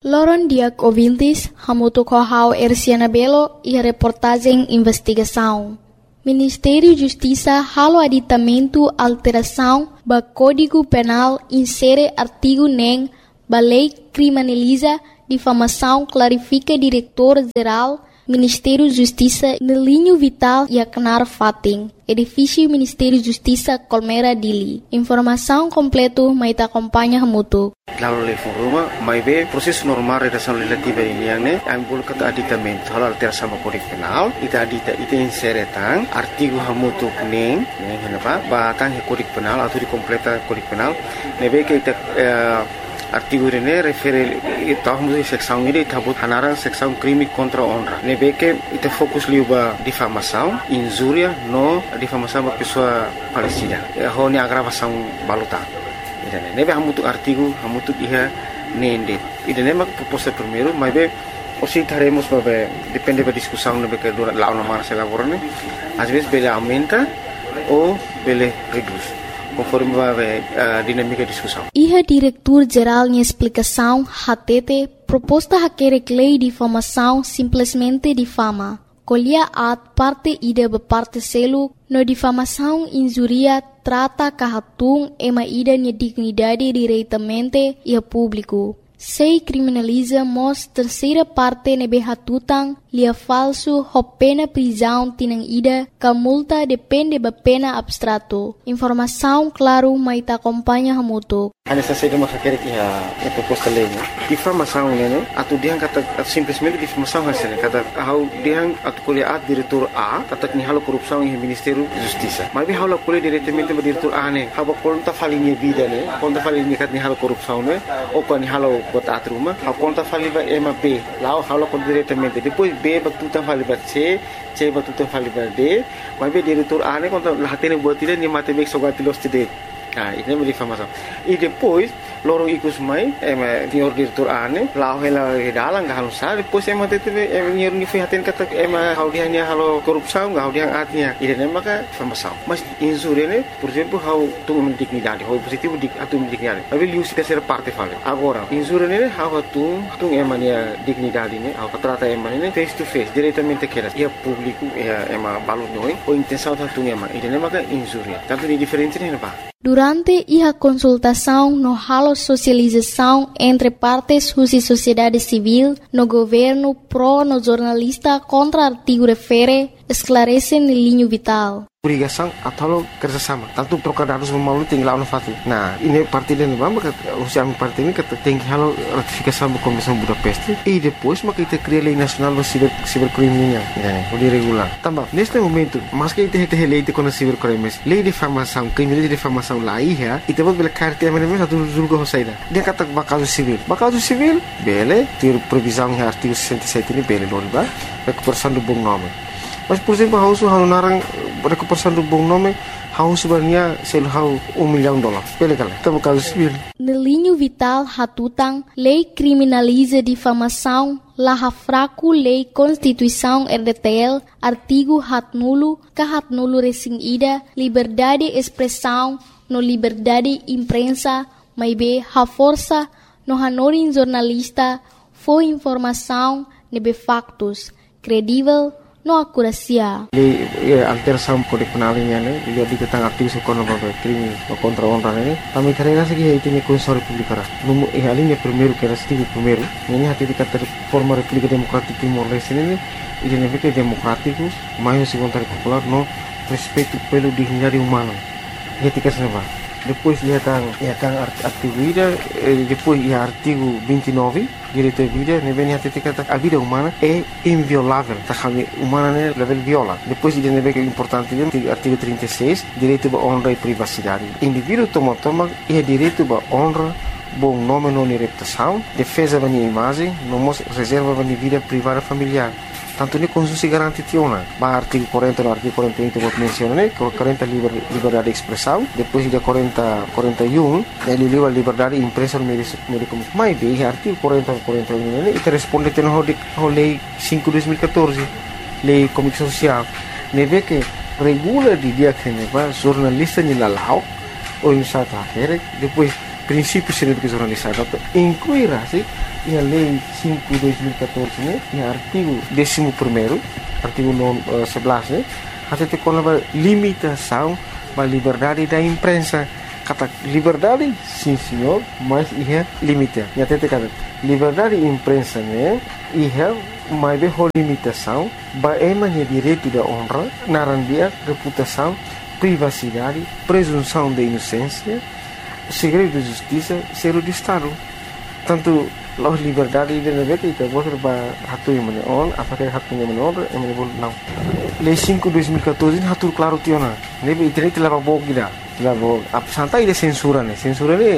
Loron diak ouvintes, hamuto kohau Erciana Belo e a reportagem investigação. Ministério Justiça halo aditamento alteração ba Código Penal insere artigo nem ba lei criminaliza difamação clarifica diretor-geral Ministério Justiça no linho vital e Aknar Fating, edifício Ministério Justiça Colmera Dili. Informação completa mai ta acompanha hamuto. Lalu le foruma mai be proses normal redação legislativa ini yang ne ang bol kata aditamento hal alteração sama Kode Penal ita insere tang artigo hamutu neng henapa ba tang Kode Penal atau di completa Kode Penal nebe ke ita artigo ini refere tahun seksão ini tabut hanaran seksão crime contra honra. Nebe que ita fokus liuba difamação, injúria no difamação ba pessoa falecida. Honi agravação baluta. Ida nebe hamutu artigo hamutu iha nende. Ida nema proposta primeiro, mas be osi taremos ba depende da discussão nebe que dura lá na mara se lavorane. Às vezes bele aumenta ou bele reduz. Conforme a dinâmica de discussão. Iha diretor-geral em explicação, hatete, proposta hakerek lei difamação simplesmente difama. Colhia at parte ida beparte selu, no difamação injuria trata kahatung ema ida nia dignidade diretamente ia público. Sei criminaliza mos terceira parte nebe hatutang lia falso ho pena prisão tinang ida ka multa depende ba pena abstrato. Informação claro mai ta acompanha hamuto. Ana sa saída mas quer que a proposta lei, difamação né, atu diang kata simplesmente difamação hasil kata hau diang atu kuliah diretor A kata ni halo korupsão em Ministério Justiça. Mas bi halo kuliah diretamente ba diretor A ne, haba konta falinha vida ne, konta falinha kat ni halo korupsão ne, ou ni halo bota atruma, hau konta faliba ema B, lá halo kon diretamente. Depois B batuta faliba C batuta faliba D, mas bi diretor A ne konta lahatene buat tidak ni matematik sogatilos tidak. Ini é difamação. E depois, loro ikus mai, senhor diretor ane, lá ela dalang gak halusar, depois teve senhor ni fihatin kata hau dia ni halo korupsão, hau dia atnya. Ini maka difamação. Mas injúria ne, por exemplo, hau tung dignidade, hau positivo atum dignidade. Mas liu se terceira parte fala. Agora, injúria ne hau tung emania dignidade ne, hau trata emania face to face, diretamente que ia público, ia balot noi, ou intenção tung Ini maka injúria. Tanto ni diferente ne ba. Durante a consultação no halo socialização entre partes e sociedade civil, no governo pro no jornalista contra artigo refere, esclarece no linho vital. Obrigação atau kerjasama. Tanto trocar dados memalu tinggal no fatu. Nah, ini parti dan bamba usia parti ini kata tinggi halo ratifikasi da Convenção Budapeste e depois maka kita cria lei nacional do cibercrime o de regular. Também neste momento, mas que kita lei de contra cibercrimes, lei de difamação, crime de difamação lá ia, e depois bela carta mesmo satu julga hosaida. Dia kata bakal civil, bele, ter previsão em artigo 67 ini bele loriba, recuperação do bom nome. Mas por exemplo, hau narang recuperação do bom nome, hau sebenarnya sel hau $1 milhão. Pele kala, tá caso civil. No linho vital hatutang, lei criminaliza difamação, laha fraco lei Constituição RDTL, artigo hatnulo, kahatnulo resing ida, liberdade expressão, no liberdade imprensa, maibe ha força, no hanorin jornalista, foi informação, nebe factos, credível, no akurasia. Lei alteração Kode Penal ini dia diketang aktif sekolah crime contra honra ini. Kami terima segi itu ni Konstitusi Republik Ara. Numu alinya primeiro que era artigo primeiro. Ini hati dikata forma República Democrática Timor-Leste ini identifica democrático, mais segundo popular no respeito pelo dignidade humana. Etika senapa. Depois lihat artigo ida, depois artigo 29 direito à vida, nem hati dikata a vida humana é inviolável, tá humana né level viola. Depois ele nebe que é importante artigo 36, direito à honra e privacidade. Indivíduo toma é direito à honra, bom nome não reputação, defesa da minha imagem, não reserva da minha vida privada familiar. Tanto ni Konstitusi garanti tiona, ba artigo 40 no artigo 41 que vou mencionar, 40 liberdade de expressão, depois de 41 ele livre liberdade de imprensa no meio comunicação. Mas bem, artigo 41 ele responde ao lei 5/2014, lei comunicação social, neve que regula de dia que neva jornalista ni lalau ou em sata depois princípios de jornalistas, incluirá a Lei 5/2014, né, e artigo 11º, artigo 11, né, até ter com a limitação da liberdade da imprensa. Kata liberdade, sim senhor, mas é limite. E até ter liberdade da imprensa, né, mas é limitação, é direito da honra, narandia, reputação, privacidade, presunção de inocência, segredo de justiça, segredo de Estado. Tanto a liberdade de negócio itu bos hatu yang menon, apakah hatu yang menon, yang menebol não. Lei 5/2014 hatu claro tiona. Nebe internet lava bog gida, lava santai de censura ne. Censura ne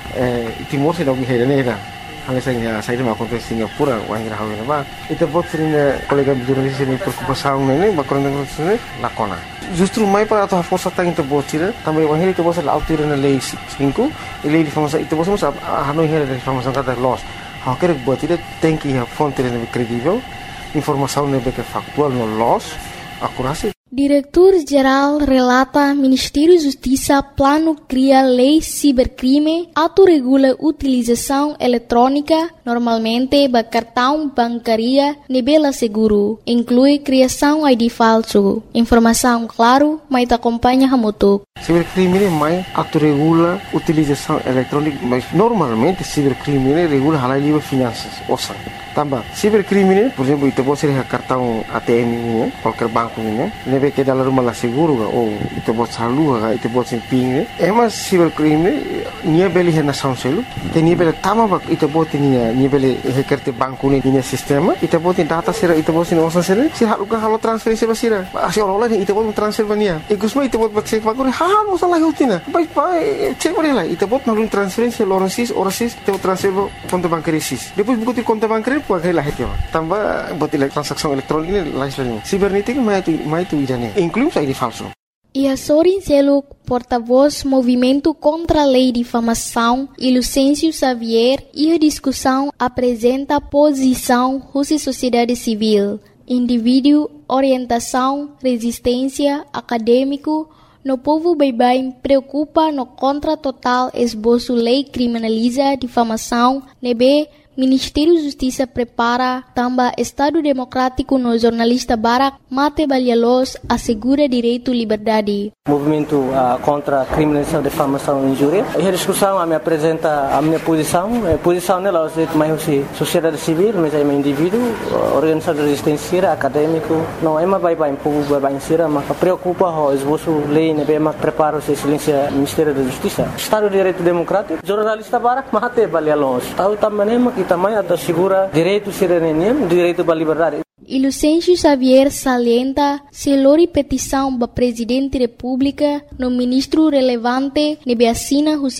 Timor se dog hera ne era. Hanya saya mau konten Singapura, wang rahawe na ba. Itu bot sering kolega jurnalis ini preocupação ne, bakron ne lakona. Justru mai para a força tá into botira, também o ele to bosa la autir na lei 5, e lei de informação itu bosa mas hanoi hele de informação cada loss. Ha quer botira tem que a fonte ne credível, informação ne que factual no loss, akurasi. Diretor-Geral relata Ministério Justiça plano cria lei cibercrime, autorregula utilização eletrônica, normalmente ba cartão bancaria nebela seguro, inclui criação ID falso. Informação claro, mas acompanha hamutuk. Cibercrime mais autorregula utilização eletrônica, mas normalmente cibercrime regula halal livre finanças, osan. Tambah, cibercrime, por exemplo, itu pode ser cartão ATM ini, qualquer banco ini, nebe que dalam rumah seguro ou itu pode salu, itu pode ser ping. Emas cibercrime, nia beli hena sanselu, te nia beli tama itu pode nia beli hekerte banco ini nia sistema, itu pode data sera, itu pode ser osan sera, si halukan halo transferensi basira, asi orang itu pode transfer bania. Ikusma itu pode cek bagore, halo salah utina, baik cek boleh lah, itu pode nalun transferensi orasis, itu transfer konto bancaris. Depois buku konto bancaris pakai lah itu, tambah buat transaksi elektronik ini lain. Cibernética mais tu idane, inclui ID falso. E Sorin Seluk, porta-voz Movimento contra a Lei de Difamação, e Lucêncio Xavier, e a discussão apresenta posição Rússia Sociedade Civil, indivíduo, orientação, resistência, acadêmico, no povo bem preocupa no contra total esboço lei criminaliza difamação, nebe Ministério da Justiça prepara também Estado Democrático no jornalista Barak Mate Balialos assegura direito e liberdade. Movimento contra a criminalização, difamação e injúria. E a discussão me apresenta a minha posição. A posição nela é mais sociedade civil, mas é um indivíduo, organização de resistência, acadêmico. Não é mais bem povo bem sira, mas preocupa o esboço lei, né? Mas prepara o silêncio Ministério da Justiça. Estado de Direito Democrático, jornalista Barak Mate Balialos. Tahu também que também assegura direito cidadania, direito à liberdade. E Lucêncio Xavier salienta se lori petição para Presidente da República no ministro relevante nebe assina os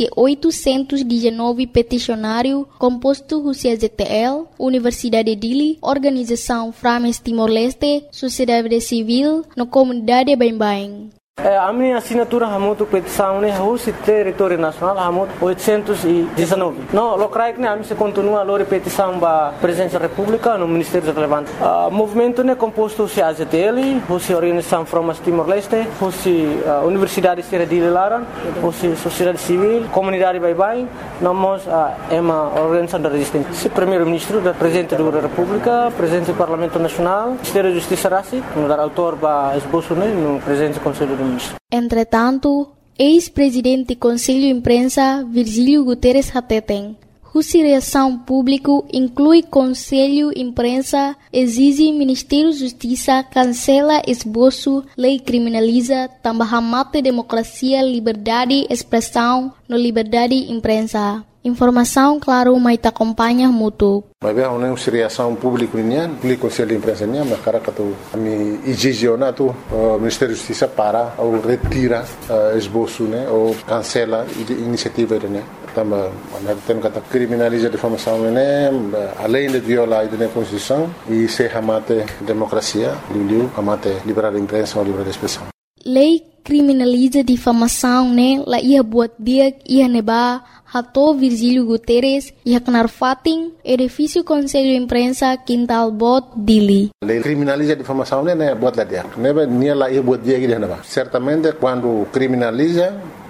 819 peticionário composto os ZTL, Universidade de Dili, Organização Frames Timor-Leste, Sociedade Civil, no comunidade bem. A minha assinatura é muito petição, né? O território nacional é muito 819. Não, o CRAIC, né? A gente continua a petição para a Presidência da República no Ministério Relevante. O movimento é composto de AZTL, a Organização Frames Timor-Leste, a Universidade de Dili Laran, a Sociedade Civil, Comunidade Baibai, nós é uma organização da resistência. O Primeiro-Ministro, o Presidente da República, o Presidente do Parlamento Nacional, o Ministério da Justiça Rassi, o autor para esboço, né? No Presidente do Conselho do Entretanto, ex-presidente do Conselho de Imprensa, Virgílio Guterres Hateten, cuja reação pública inclui Conselho de Imprensa, exige Ministério da Justiça cancela esboço, lei criminaliza, também mata democracia, liberdade, expressão, no liberdade de imprensa. Informação, claro, mas acompanha muito. Mas bem, uma reação pública nian, o Conselho de Imprensa nian, mas cara que tu me exigena tu Ministério da Justiça para ou retira esboço, né, ou cancela iniciativa né. Também, tem que criminaliza a difamação né, além de violar a Constituição e se amate democracia, amate liberdade de imprensa ou liberdade de expressão. Lei criminaliza difamação, né? La ia buat dia ia neba hato Virgílio Guterres ia kenar fating edifício Conselho de Imprensa Quintal Bot Dili. Lei criminaliza difamação, né? Buat lá dia. Neba nia la ia buat dia que neba. Certamente quando criminaliza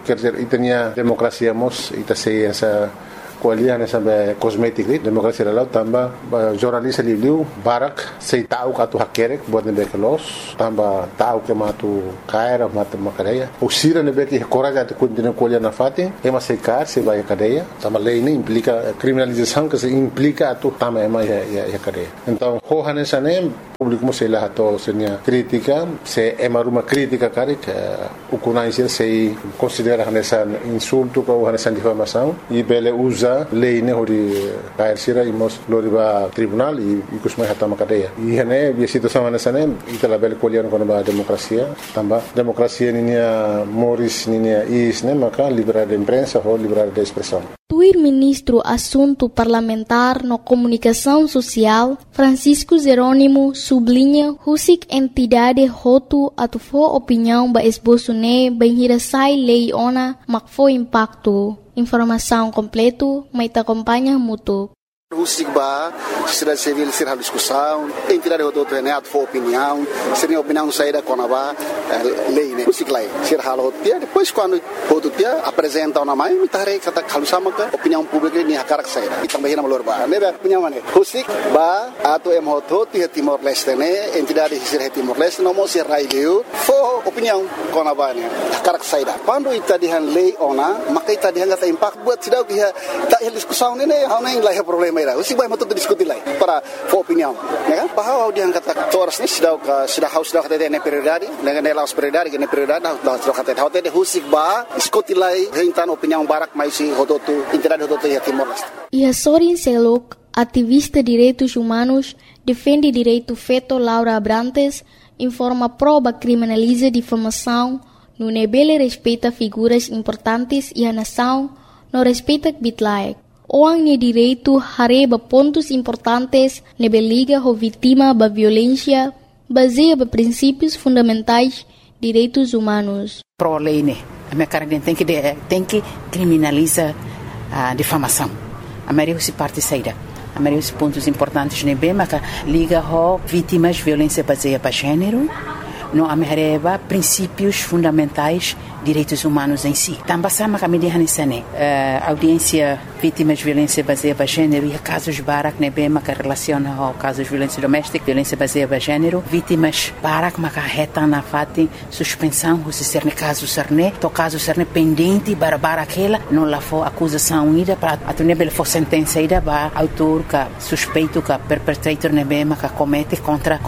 quer dizer, itania democracia mos, ita sei essa kualian sampai kosmetik ni demokrasi lalu tambah jurnalis liu barak sei tahu katu hakerek buat nebe kelos tambah tahu ke matu kaira matu makadeia usira nebe que coragem de continuar kualian na fati é mas sei car se vai cadeia tambah lei ini implica criminalização que se implica tu tambah ema ya cadeia então hohan sanem público mo sei lá to senia crítica se ema uma crítica carik ukunai se considera nessa insulto ou nessa difamação e bele usa lei ne hori kair sira imos loriba tribunal e kusmai hatama cadeia e hene bi situação nessa ne itala bele kolian kono ba democracia tamba democracia ninia moris ninia is ne maka liberdade de imprensa ou liberdade de expressão. Tuir ministro Assunto Parlamentar no Comunicação Social, Francisco Jerônimo, sublinha husik entidade hotu atufo opinião ba esboço ne benhirasai lei ona makfo impacto. Informação completo, mas te acompanha muito. Husik ba, sociedade civil ser discussão, entidade hotu neat for opinião, seria opinião saída com a lei né, husik lai, ser halo dia depois quando hotu dia apresenta uma mãe, mitare kata kalusama ka opinião pública ni hakarak saída. E também na malor ba, né opinião mana. Husik ba ato em hotu dia Timor Leste né, entidade ser Timor Leste não mo ser raio for opinião com a ba né, hakarak saída. Quando itadihan lei ona, maka itadihan kata impact buat sidau dia tak discussão né, hau nem lai problema. Usi vai matu diskutir lai para for opinião, né? Bahwa dia kata toras ni sudah haus sudah kata ne prioridade, dengan nelas prioridade, ne prioridade sudah kata hotel de husik ba diskutir lai hentan opinião barak mais si hodotu entidade hodotu ya Timor Leste. E Sorin Selok, ativista de direitos humanos, defende direito feito Laura Abrantes, informa proba criminaliza difamação, no nebele respeita figuras importantes e a nação, não respeita bitlaek. Orang ni direito hareba pontos importantes nebe liga ho vítima ba violência baseia ba princípios fundamentais direitos humanos. Pro lei né, a minha cara tem que criminalizar a difamação. A maioria se parte saída. A maioria dos pontos importantes nebe mas liga ho vítimas violência baseia ba gênero. No amereba princípios fundamentais direitos humanos em si. Também sama kami dihanisane audiência vítimas de violência baseada em gênero e casos barak nebe maka relaciona ao casos de violência doméstica, violência baseada em gênero, vítimas barak maka reta na fati suspensão se ser ne caso serne, to caso serne pendente bara aquela não lá for acusação ida para a nebe for sentença ida ba autor ka suspeito ka perpetrator nebe maka comete contra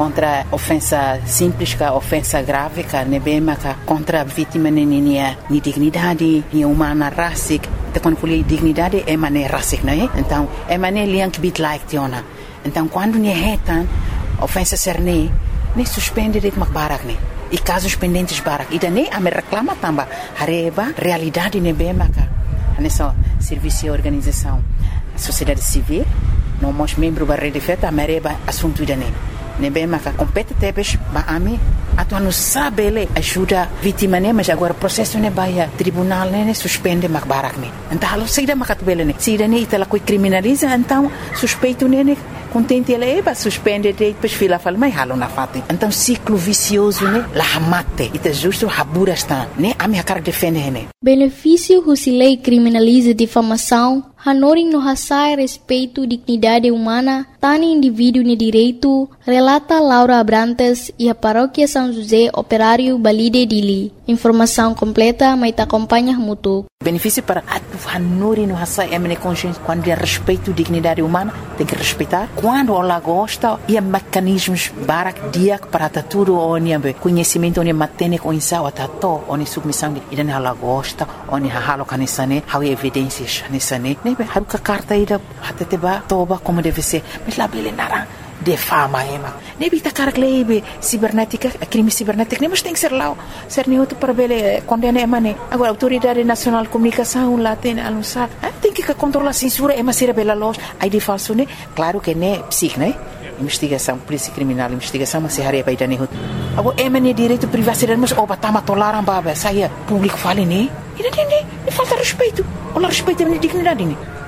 ofensa simples ka ofensa grave ka nebe maka contra vítima ni dignidade, ni humana rasik, te quando fui dignidade é maneira rasik, não é? Então é maneira liang bit like tiona. Então quando ni retan ofensa serne, ni suspende de makbarak ni. E casos pendentes barak, e daí a me reclama tamba, hareba realidade ne bem maka. Nessa serviço e organização, sociedade civil, não mos membro da rede feta, a mereba assunto daí. Nebe maka competitebes ba ami atu não sabe ele ajuda vítima ne mas agora processo ne baia tribunal ne suspende mak barak ne então halo sida makat bele ne sida ne itala coi criminaliza então suspeito ne contente ele ba suspende de depois fila fala mai halo na fati então ciclo vicioso ne la hamate ita justo habura está ne ami hakar defende ne benefício husilei criminaliza difamação hanoring no hasai respeito dignidade humana tani indivíduo ne direito relata Laura Abrantes e a paróquia São José Operário Balide Dili. Informação completa, mas te acompanha muito. Benefício para a hanuri no hasai emene consciência quando é respeito dignidade humana tem que respeitar quando ela gosta e há mecanismos barak dia para tudo onde conhecimento onde matene com insau atato onde submissão e dan ela gosta onde halo kanisane how evidências nisane nebe haruka carta ida hateteba toba como deve ser mas lá bele nara defama ema nebi ta carglebe cibernética crime cibernético mas tem que ser lá ser neutro para bele condena emane agora autoridade nacional de comunicação lá tem anunciar tem que controlar a censura ema ser bela loja aí de falso né claro que né psique né investigação polícia criminal investigação mas se haria para idane agora emane direito privacidade mas oba tama tolaram baba saia público fale né e falta respeito ou respeito a dignidade né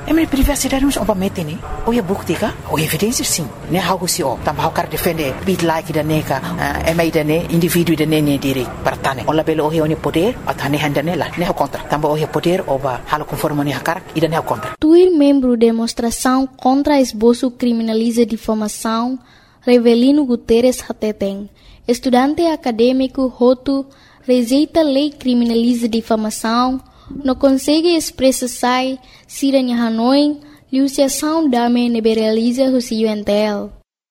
minha privacidade não é mete né? Ou é bukti ka? Ou evidência sim. Né algo se o, também o cara defende bit like da neka, mai da ne indivíduo da ne diri partane. Ola belo o é poder, atane handa nela, né o contra. Também o é poder ou ba halo conforme ne cara e da ne o contra. Tuir membro demonstração contra esboço criminaliza difamação, Revelino Guterres Hateteng, estudante acadêmico Hotu, rejeita lei criminaliza difamação, não consegue expressar siranya Hanoi, liusiação dame nebe realiza husi UNTL.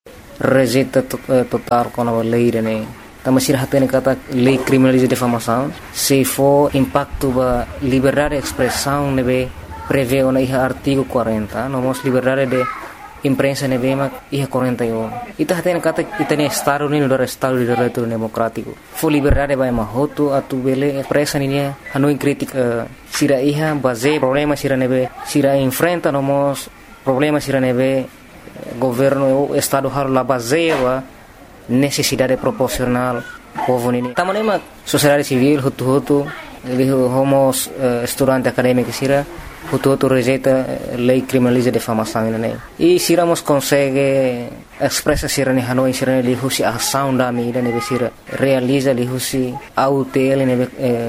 Rejeita total com a lei né. Tama sira hatene kata lei criminaliza difamação, se for impacto ba liberdade de expressão nebe prevê o na artigo 40, nomos liberdade de imprensa nebema iha 41. Ita hatene kata itane Estado ni no Estado de Direito Democrático. Fo liberdade ba mahoto atu bele expressa ni hanoi crítica sira iha base problema sira nebe sira enfrenta nomos problema sira nebe governo o Estado har la base wa necessidade proporcional povo ni. Tamanema sociedade civil hutu homos estudante acadêmico sira hutu rejeita lei criminaliza difamação né. E siramos consegue expressa sira ni Hanoi sira li husi ação da mídia ne sira realiza li husi autel ne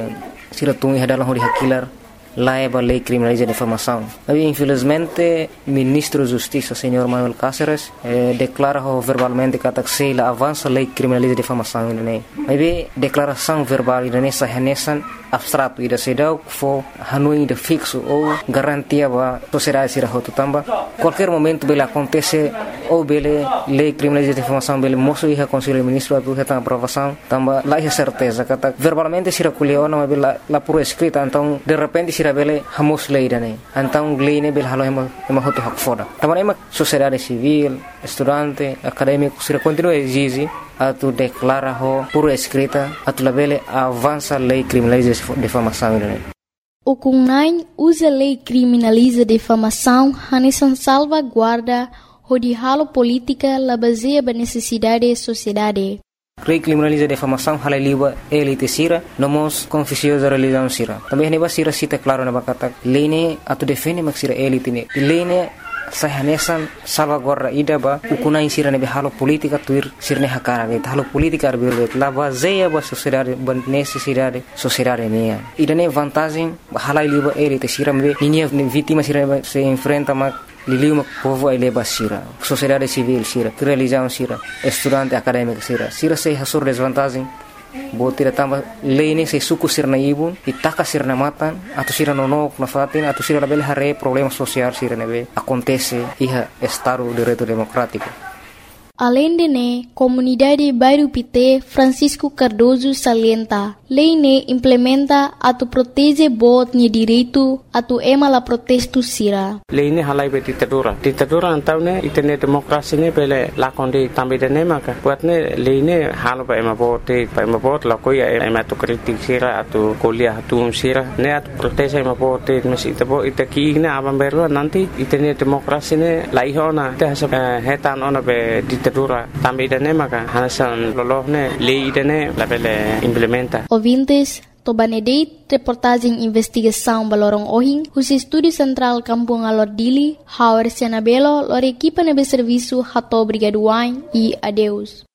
sira tungi hadalah hori hakilar laiba lei criminaliza difamação. Mas infelizmente ministro da Justiça senhor Manuel Cáceres declara verbalmente que a avança lei criminaliza difamação né. Mas declaração verbal né sahanesan abstrato ida sedau fo Hanoi de fixo ou garantia ba sociedade sira hotu tamba qualquer momento bela acontece ou bele lei criminaliza difamação bele moço iha conselho ministro atu heta aprovação tamba lá é certeza kata verbalmente sira kuliona bela la por escrita então de repente sira bele hamos lei dane então lei ne bele halo ema hotu hak foda tamba ema sociedade civil estudante acadêmico sira continua exige atu declara ho por escrita atu labele avança lei criminaliza difamação né. O CUNAI usa lei criminaliza difamação hanesan salvaguarda de halo política la baseia ba necessidade da sociedade. Lei criminaliza difamação hala liba elite sira nomos confusiosa religião sira. Também neba sira cita claro na bakata lei ne atu defende mak sira elite ne. Lei ne sahanesan salvaguarda ida ba ukunai sira nebe halo politika tuir sirne hakara ne halo politika arbirbe la baseia ba sociedade ba necessidade sociedade ne ida ne vantagem hala liba elite sira me ninha vítima sira se enfrenta mak liliu povo ai leba sira sociedade civil sira religião sira estudante acadêmico sira se hasur desvantagem botira tamba lei se suku sirna ibun itaka sirna matan atau sira nonok na fatin atau sira label hare problema social sira nebe acontece iha Estado de Direito Democrático. Além de ne, comunidade bairro Pité Francisco Cardoso salienta, lei ne implementa atu protege bot ni direito atu ema la protesto sira. Lei ne halai be ditadura antau ne itene demokrasi ne bele lakonde tambe de ne maka buat ne lei ne halo ba ema bot la koya ema to kritik sira atu kuliah atu sira ne atu protege ema bot mesi tabo itaki ne abam berlo nanti itene demokrasi ne laihona te hetan ona be ditadura tambe de ne maka hanasan lolohne lei de ne la bele implementa. Ouvintes, Tobanedeit, reportagem investigação Balorong Ohing, o Estúdio Central Kampung Alordili, Hauer Senabelo, lor equipa nebe serviço Hato Brigaduain e adeus.